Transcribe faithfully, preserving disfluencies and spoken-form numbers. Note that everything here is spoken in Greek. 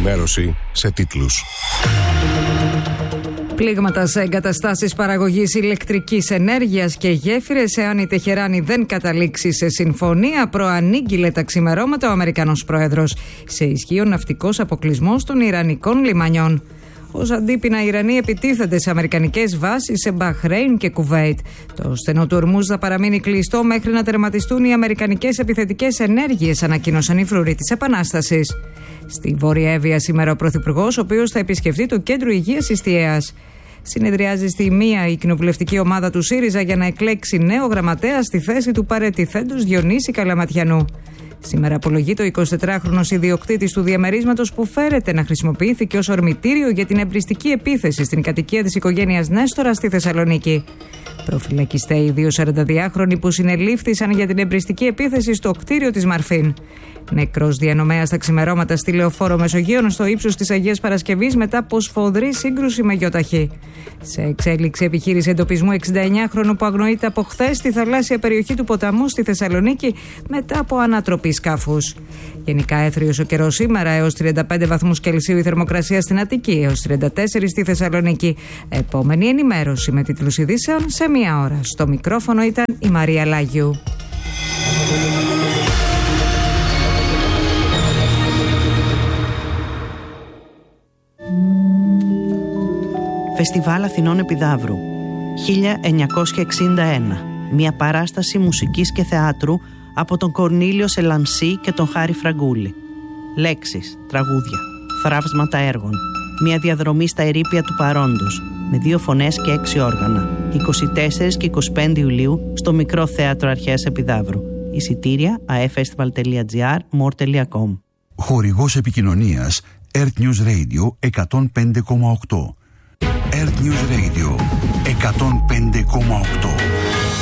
Ενημέρωση σε τίτλους. Πλήγματα σε εγκαταστάσεις παραγωγής ηλεκτρικής ενέργειας και γέφυρες εάν η Τεχεράνη δεν καταλήξει σε συμφωνία, προανήγγειλε τα ξημερώματα ο Αμερικανός πρόεδρος. Σε ισχύει ναυτικός αποκλεισμός των Ιρανικών λιμανιών. Ως αντίπεινα, οι Ιρανοί επιτίθενται σε αμερικανικές βάσεις σε Μπαχρέιν και Κουβέιτ. Το στενό του Ορμούζ θα παραμείνει κλειστό μέχρι να τερματιστούν οι αμερικανικές επιθετικές ενέργειες, ανακοίνωσαν οι φρουροί της Επανάστασης. Στη Βόρεια Εύβοια σήμερα ο Πρωθυπουργός, ο οποίος θα επισκεφτεί το κέντρο υγείας Ιστιαίας. Συνεδριάζει στη μία η κοινοβουλευτική ομάδα του ΣΥΡΙΖΑ για να εκλέξει νέο γραμματέα στη θέση του παρετηθέντος Διονύση Καλαματιανού. Σήμερα απολογείται ο εικοσιτετράχρονος ιδιοκτήτης του διαμερίσματος που φέρεται να χρησιμοποιήθηκε ως ορμητήριο για την εμπριστική επίθεση στην κατοικία της οικογένειας Νέστορα στη Θεσσαλονίκη. Προφυλακιστέ οι δύο σαρανταδυάχρονοι που συνελήφθησαν για την εμπριστική επίθεση στο κτίριο της Μαρφίν. Νεκρός διανομέας στα ξημερώματα στη Λεωφόρο Μεσογείων στο ύψος της Αγίας Παρασκευής μετά από σφοδρή σύγκρουση με γιοταχή. Σε εξέλιξη επιχείρηση εντοπισμού εξηνταεννιάχρονου που αγνοείται από χθες στη θαλάσσια περιοχή του ποταμού στη Θεσσαλονίκη μετά από ανατροπή σκάφους. Γενικά έθριος ο καιρός σήμερα, έως τριάντα πέντε βαθμούς Κελσίου η θερμοκρασία στην Αττική, έως τριάντα τέσσερα στη Θεσσαλονίκη. Επόμενη ενημέρωση με τίτλους ειδήσεων σε μία ώρα. Στο μικρόφωνο ήταν η Μαρία Λάγιου. Φεστιβάλ Αθηνών Επιδαύρου χίλια εννιακόσια εξήντα ένα. Μια παράσταση μουσικής και θεάτρου από τον Κορνήλιο Σελαμσί και τον Χάρη Φραγκούλη. Λέξεις, τραγούδια, θραύσματα έργων. Μια διαδρομή στα ερείπια του παρόντος με δύο φωνές και έξι όργανα. είκοσι τέσσερα και είκοσι πέντε Ιουλίου στο Μικρό Θέατρο Αρχαίας Επιδαύρου. Εισιτήρια aefestival τελεία gr, more τελεία com. Χορηγός επικοινωνίας Earth News Radio εκατόν πέντε κόμμα οκτώ. Earth News Radio εκατόν πέντε κόμμα οκτώ.